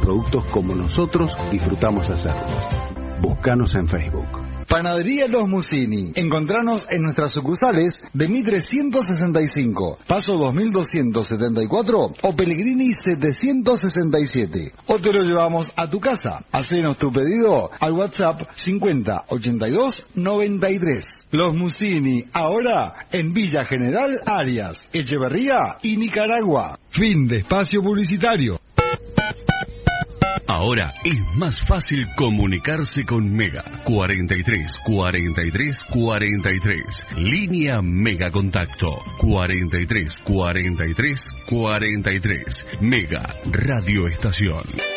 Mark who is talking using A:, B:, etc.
A: productos como nosotros disfrutamos hacerlos. Búscanos en Facebook.
B: Panadería Los Musini. Encontranos en nuestras sucursales de Mitre 165, Paso 2274 o Pellegrini 767. O te lo llevamos a tu casa. Hacenos tu pedido al WhatsApp 50 82 93. Los Musini, ahora en Villa General Arias, Echeverría y Nicaragua. Fin de espacio publicitario.
C: Ahora es más fácil comunicarse con Mega. 43 43 43. Línea Mega Contacto. 43 43 43. Mega Radio Estación.